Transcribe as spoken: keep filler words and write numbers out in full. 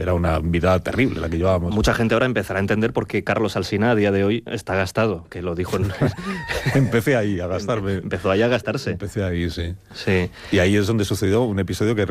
era una vida terrible la que llevábamos. Mucha gente ahora empezará a entender por qué Carlos Alsina a día de hoy está gastado, que lo dijo en... Empecé ahí a gastarme. Empezó ahí a gastarse. Empecé ahí, sí. Sí. Y ahí es donde sucedió un episodio que